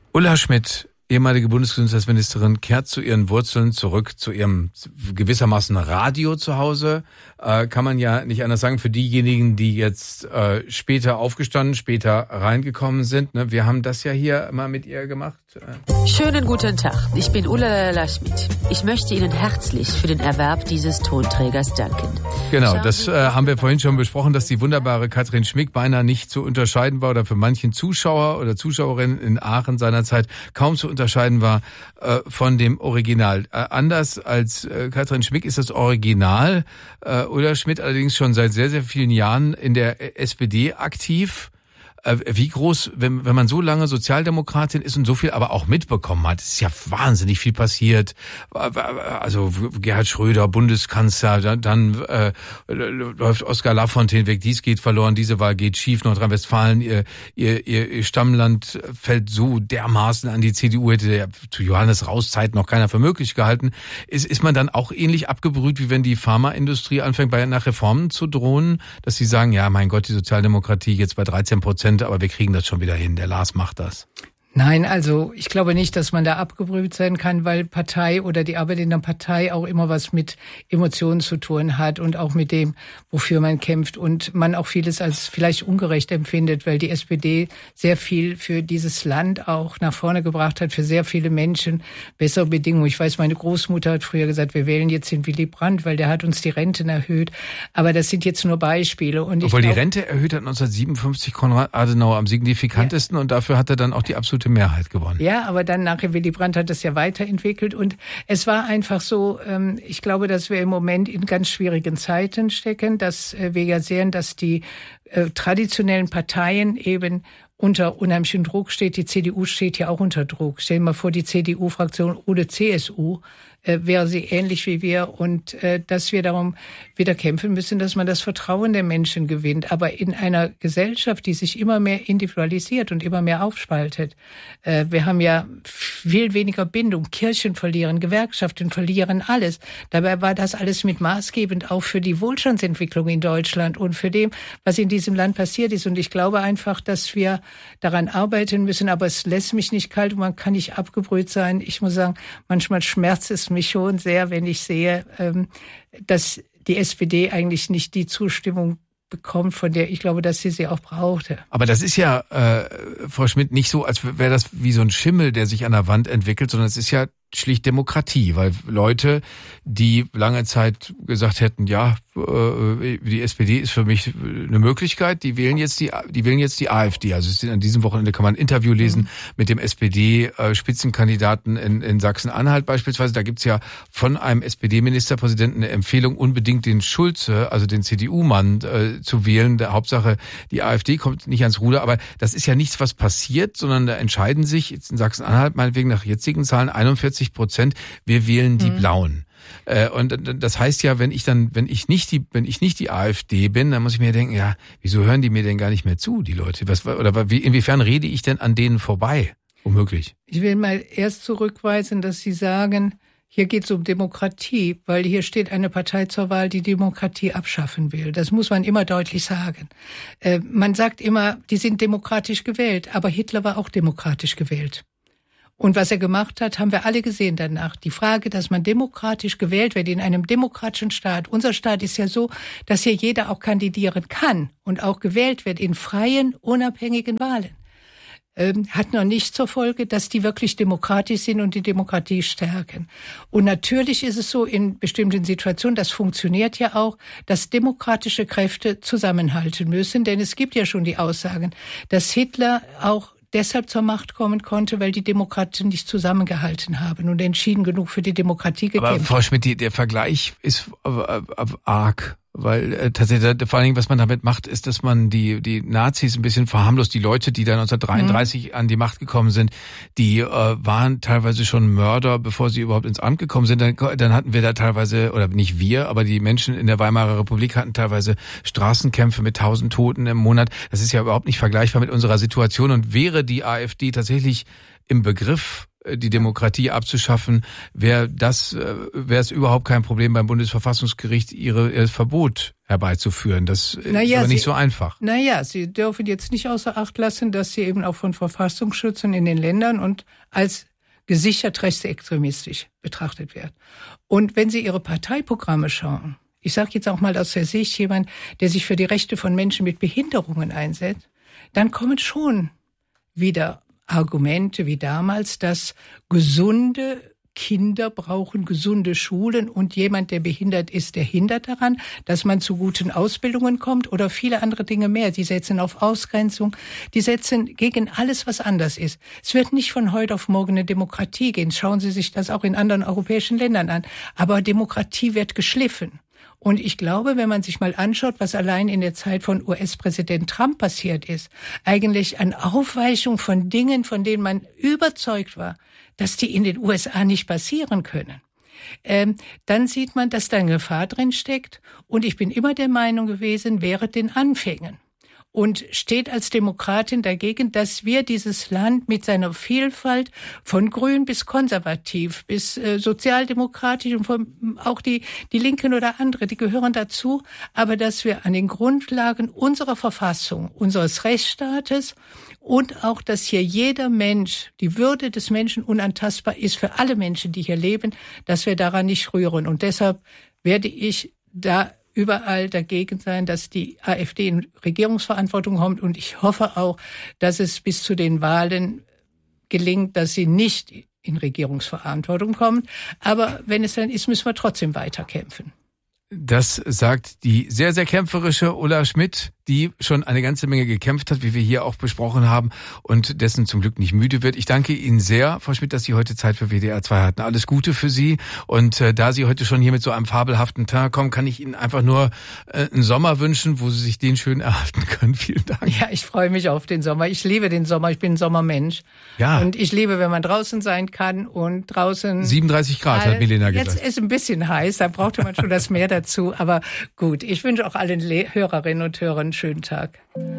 Ulla Schmidt, ehemalige Bundesgesundheitsministerin, kehrt zu ihren Wurzeln zurück, zu ihrem gewissermaßen Radio zu Hause. Kann man ja nicht anders sagen, für diejenigen, die jetzt später aufgestanden, später reingekommen sind. Ne? Wir haben das ja hier mal mit ihr gemacht. Schönen guten Tag, ich bin Ulla Schmidt. Ich möchte Ihnen herzlich für den Erwerb dieses Tonträgers danken. Genau, das haben wir vorhin schon besprochen, dass die wunderbare Katrin Schmick beinahe nicht zu unterscheiden war oder für manchen Zuschauer oder Zuschauerinnen in Aachen seinerzeit kaum zu unterscheiden war von dem Original. Anders als Katrin Schmick ist das Original Ulla Schmidt allerdings schon seit sehr, sehr vielen Jahren in der SPD aktiv. Wie groß, wenn man so lange Sozialdemokratin ist und so viel aber auch mitbekommen hat, ist ja wahnsinnig viel passiert. Also Gerhard Schröder, Bundeskanzler, dann läuft Oskar Lafontaine weg, dies geht verloren, diese Wahl geht schief, Nordrhein-Westfalen, ihr Stammland fällt so dermaßen an die CDU, hätte ja zu Johannes Rauhs Zeit noch keiner für möglich gehalten. Ist man dann auch ähnlich abgebrüht, wie wenn die Pharmaindustrie anfängt, nach Reformen zu drohen, dass sie sagen, ja, mein Gott, die Sozialdemokratie jetzt bei 13%, aber wir kriegen das schon wieder hin. Der Lars macht das. Nein, also ich glaube nicht, dass man da abgebrüht sein kann, weil Partei oder die Arbeit in der Partei auch immer was mit Emotionen zu tun hat und auch mit dem, wofür man kämpft und man auch vieles als vielleicht ungerecht empfindet, weil die SPD sehr viel für dieses Land auch nach vorne gebracht hat, für sehr viele Menschen bessere Bedingungen. Ich weiß, meine Großmutter hat früher gesagt, wir wählen jetzt den Willy Brandt, weil der hat uns die Renten erhöht. Aber das sind jetzt nur Beispiele. Und obwohl die Rente erhöht hat 1957 Konrad Adenauer am signifikantesten, ja. Und dafür hat er dann auch die absolute Mehrheit gewonnen. Ja, aber dann nachher Willy Brandt hat das ja weiterentwickelt und es war einfach so, ich glaube, dass wir im Moment in ganz schwierigen Zeiten stecken, dass wir ja sehen, dass die traditionellen Parteien eben unter unheimlichem Druck steht. Die CDU steht ja auch unter Druck. Stell dir mal vor, die CDU-Fraktion ohne CSU wäre sie ähnlich wie wir und dass wir darum wieder kämpfen müssen, dass man das Vertrauen der Menschen gewinnt. Aber in einer Gesellschaft, die sich immer mehr individualisiert und immer mehr aufspaltet, wir haben ja viel weniger Bindung. Kirchen verlieren, Gewerkschaften verlieren alles. Dabei war das alles mit maßgebend auch für die Wohlstandsentwicklung in Deutschland und für dem, was in diesem Land passiert ist. Und ich glaube einfach, dass wir daran arbeiten müssen. Aber es lässt mich nicht kalt und man kann nicht abgebrüht sein. Ich muss sagen, manchmal schmerzt es mich schon sehr, wenn ich sehe, dass die SPD eigentlich nicht die Zustimmung bekommt, von der ich glaube, dass sie auch brauchte. Aber das ist ja, Frau Schmidt, nicht so, als wäre das wie so ein Schimmel, der sich an der Wand entwickelt, sondern es ist ja schlicht Demokratie, weil Leute, die lange Zeit gesagt hätten, ja, die SPD ist für mich eine Möglichkeit, die wählen jetzt die AfD. Also an diesem Wochenende kann man ein Interview lesen mit dem SPD-Spitzenkandidaten in Sachsen-Anhalt beispielsweise. Da gibt's ja von einem SPD-Ministerpräsidenten eine Empfehlung, unbedingt den Schulze, also den CDU-Mann, zu wählen. Der Hauptsache, die AfD kommt nicht ans Ruder. Aber das ist ja nichts, was passiert, sondern da entscheiden sich jetzt in Sachsen-Anhalt meinetwegen nach jetzigen Zahlen 41%, wir wählen die Blauen. Und das heißt ja, wenn ich nicht die AfD bin, dann muss ich mir denken, ja, wieso hören die mir denn gar nicht mehr zu, die Leute? Inwiefern rede ich denn an denen vorbei? Womöglich. Ich will mal erst zurückweisen, dass Sie sagen, hier geht es um Demokratie, weil hier steht eine Partei zur Wahl, die Demokratie abschaffen will. Das muss man immer deutlich sagen. Man sagt immer, die sind demokratisch gewählt, aber Hitler war auch demokratisch gewählt. Und was er gemacht hat, haben wir alle gesehen danach. Die Frage, dass man demokratisch gewählt wird in einem demokratischen Staat. Unser Staat ist ja so, dass hier jeder auch kandidieren kann und auch gewählt wird in freien, unabhängigen Wahlen. Hat noch nicht zur Folge, dass die wirklich demokratisch sind und die Demokratie stärken. Und natürlich ist es so in bestimmten Situationen, das funktioniert ja auch, dass demokratische Kräfte zusammenhalten müssen. Denn es gibt ja schon die Aussagen, dass Hitler auch deshalb zur Macht kommen konnte, weil die Demokraten nicht zusammengehalten haben und entschieden genug für die Demokratie gekämpft. Aber Frau Schmidt, der Vergleich ist arg. Weil tatsächlich, vor allen Dingen, was man damit macht, ist, dass man die Nazis ein bisschen verharmlost. Die Leute, die da 1933 an die Macht gekommen sind, die waren teilweise schon Mörder, bevor sie überhaupt ins Amt gekommen sind. Dann hatten wir da teilweise, oder nicht wir, aber die Menschen in der Weimarer Republik hatten teilweise Straßenkämpfe mit 1000 Toten im Monat. Das ist ja überhaupt nicht vergleichbar mit unserer Situation. Und wäre die AfD tatsächlich im Begriff, die Demokratie abzuschaffen, wäre es überhaupt kein Problem beim Bundesverfassungsgericht, ihr Verbot herbeizuführen. Das ist aber nicht so einfach. Sie dürfen jetzt nicht außer Acht lassen, dass sie eben auch von Verfassungsschützern in den Ländern und als gesichert rechtsextremistisch betrachtet wird. Und wenn Sie Ihre Parteiprogramme schauen, ich sage jetzt auch mal aus der Sicht jemand, der sich für die Rechte von Menschen mit Behinderungen einsetzt, dann kommen schon wieder Argumente wie damals, dass gesunde Kinder brauchen gesunde Schulen und jemand, der behindert ist, der hindert daran, dass man zu guten Ausbildungen kommt oder viele andere Dinge mehr. Die setzen auf Ausgrenzung, die setzen gegen alles, was anders ist. Es wird nicht von heute auf morgen eine Demokratie gehen. Schauen Sie sich das auch in anderen europäischen Ländern an. Aber Demokratie wird geschliffen. Und ich glaube, wenn man sich mal anschaut, was allein in der Zeit von US-Präsident Trump passiert ist, eigentlich eine Aufweichung von Dingen, von denen man überzeugt war, dass die in den USA nicht passieren können, dann sieht man, dass da eine Gefahr drin steckt. Und ich bin immer der Meinung gewesen, während den Anfängen und steht als Demokratin dagegen, dass wir dieses Land mit seiner Vielfalt von grün bis konservativ bis sozialdemokratisch und auch die Linken oder andere, die gehören dazu, aber dass wir an den Grundlagen unserer Verfassung, unseres Rechtsstaates und auch, dass hier jeder Mensch, die Würde des Menschen unantastbar ist für alle Menschen, die hier leben, dass wir daran nicht rühren. Und deshalb werde ich da überall dagegen sein, dass die AfD in Regierungsverantwortung kommt. Und ich hoffe auch, dass es bis zu den Wahlen gelingt, dass sie nicht in Regierungsverantwortung kommt. Aber wenn es dann ist, müssen wir trotzdem weiterkämpfen. Das sagt die sehr, sehr kämpferische Ulla Schmidt, die schon eine ganze Menge gekämpft hat, wie wir hier auch besprochen haben und dessen zum Glück nicht müde wird. Ich danke Ihnen sehr, Frau Schmidt, dass Sie heute Zeit für WDR 2 hatten. Alles Gute für Sie. Und da Sie heute schon hier mit so einem fabelhaften Teint kommen, kann ich Ihnen einfach nur einen Sommer wünschen, wo Sie sich den schön erhalten können. Vielen Dank. Ja, ich freue mich auf den Sommer. Ich liebe den Sommer. Ich bin ein Sommermensch. Ja. Und ich liebe, wenn man draußen sein kann und draußen 37 Grad, hat Milena gesagt. Jetzt ist ein bisschen heiß, da brauchte man schon das Meer dazu. Aber gut, ich wünsche auch allen Hörerinnen und Hörern einen schönen Tag.